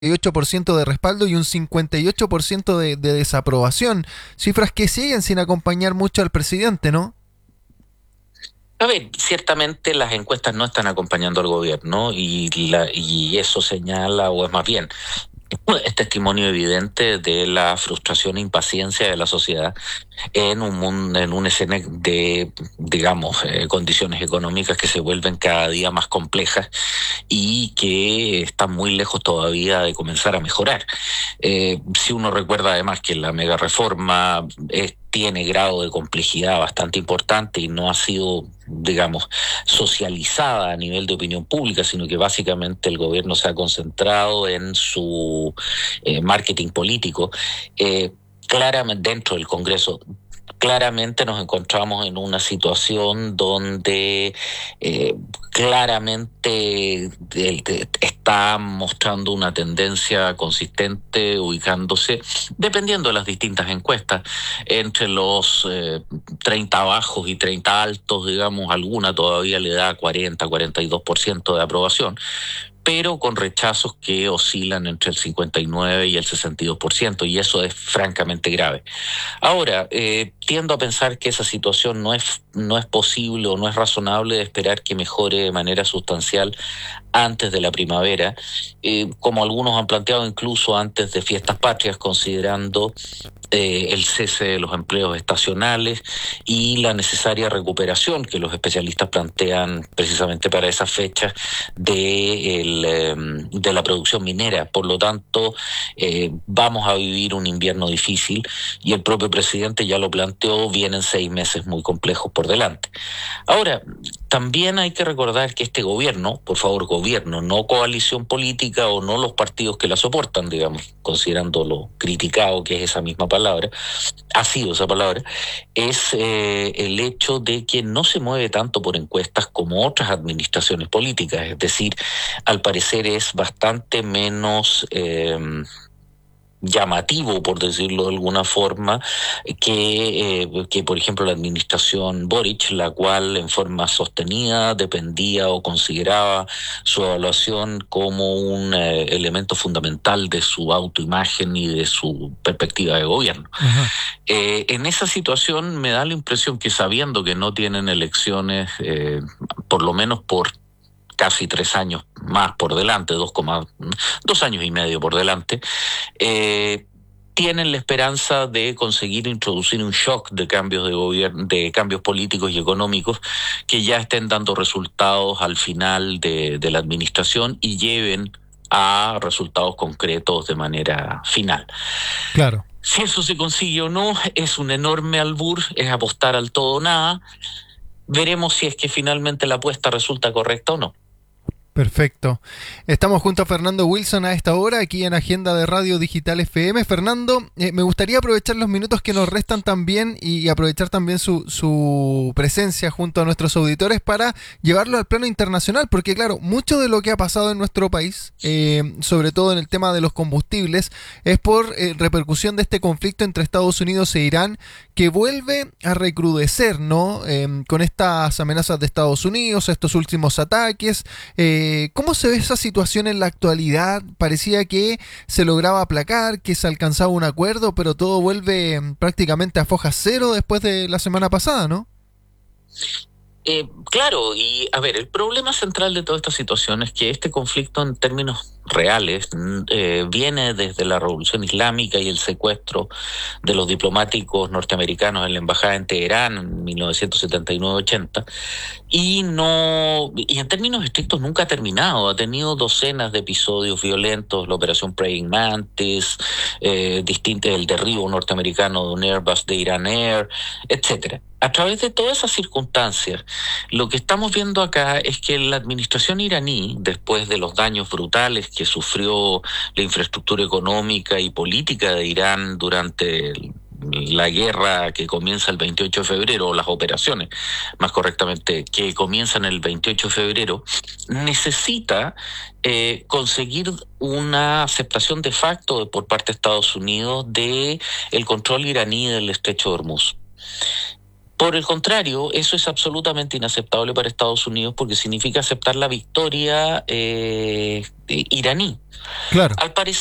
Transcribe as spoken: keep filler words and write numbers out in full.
ocho por ciento de respaldo y un cincuenta y ocho por ciento de, de desaprobación. Cifras que siguen sin acompañar mucho al presidente, ¿no? A ver, ciertamente las encuestas no están acompañando al gobierno y, la, y eso señala, o es más bien, es testimonio evidente de la frustración e impaciencia de la sociedad en un mundo, en un escenario de, digamos, eh, condiciones económicas que se vuelven cada día más complejas y que están muy lejos todavía de comenzar a mejorar. Eh, si uno recuerda además que la mega reforma es, tiene grado de complejidad bastante importante y no ha sido, digamos, socializada a nivel de opinión pública, sino que básicamente el gobierno se ha concentrado en su eh, marketing político, eh, claramente dentro del Congreso. Claramente nos encontramos en una situación donde eh, claramente el, de, está mostrando una tendencia consistente, ubicándose, dependiendo de las distintas encuestas, entre los eh, treinta bajos y treinta altos, digamos, alguna todavía le da cuarenta, cuarenta y dos por ciento de aprobación, pero con rechazos que oscilan entre el cincuenta y nueve y el sesenta y dos por ciento, y eso es francamente grave. Ahora, eh, tiendo a pensar que esa situación no es, no es posible o no es razonable de esperar que mejore de manera sustancial antes de la primavera, eh, como algunos han planteado incluso antes de fiestas patrias, considerando eh, el cese de los empleos estacionales y la necesaria recuperación que los especialistas plantean precisamente para esas fechas de, el, eh, de la producción minera. Por lo tanto, eh, vamos a vivir un invierno difícil y el propio presidente ya lo planteó, vienen seis meses muy complejos por delante. Ahora, también hay que recordar que este gobierno, por favor, gobierno, no coalición política o no los partidos que la soportan, digamos, considerando lo criticado que es esa misma palabra, ha sido esa palabra, es eh, el hecho de que no se mueve tanto por encuestas como otras administraciones políticas. Es decir, al parecer es bastante menos Eh, llamativo, por decirlo de alguna forma, que, eh, que por ejemplo la administración Boric, la cual en forma sostenida dependía o consideraba su evaluación como un eh, elemento fundamental de su autoimagen y de su perspectiva de gobierno. Uh-huh. Eh, en esa situación me da la impresión que, sabiendo que no tienen elecciones, eh, por lo menos por casi tres años más por delante, dos, dos años y medio por delante, eh, tienen la esperanza de conseguir introducir un shock de cambios de gobierno, de cambios políticos y económicos que ya estén dando resultados al final de, de la administración y lleven a resultados concretos de manera final. Claro. Si eso se consigue o no, es un enorme albur, es apostar al todo o nada. Veremos si es que finalmente la apuesta resulta correcta o no. Perfecto. Estamos junto a Fernando Wilson a esta hora, aquí en Agenda de Radio Digital F M. Fernando, eh, me gustaría aprovechar los minutos que nos restan también y aprovechar también su, su presencia junto a nuestros auditores para llevarlo al plano internacional, porque claro, mucho de lo que ha pasado en nuestro país, eh, sobre todo en el tema de los combustibles, es por eh, repercusión de este conflicto entre Estados Unidos e Irán, que vuelve a recrudecer, ¿no? Eh, con estas amenazas de Estados Unidos, estos últimos ataques, eh, ¿cómo se ve esa situación en la actualidad? Parecía que se lograba aplacar, que se alcanzaba un acuerdo, pero todo vuelve prácticamente a foja cero después de la semana pasada, ¿no? Eh, claro, y a ver, el problema central de toda esta situación es que este conflicto en términos reales eh, viene desde la Revolución Islámica y el secuestro de los diplomáticos norteamericanos en la embajada en Teherán en mil novecientos setenta y nueve ochenta, y no y en términos estrictos nunca ha terminado. Ha tenido docenas de episodios violentos, la operación Praying Mantis, eh, distinto, el derribo norteamericano de un Airbus de Iran Air, etcétera. A través de todas esas circunstancias, lo que estamos viendo acá es que la administración iraní, después de los daños brutales que sufrió la infraestructura económica y política de Irán durante el, la guerra que comienza el veintiocho de febrero, o las operaciones, más correctamente, que comienzan el veintiocho de febrero, necesita eh, conseguir una aceptación de facto por parte de Estados Unidos de el control iraní del estrecho de Hormuz. Por el contrario, eso es absolutamente inaceptable para Estados Unidos porque significa aceptar la victoria eh, iraní. Claro. Al parecer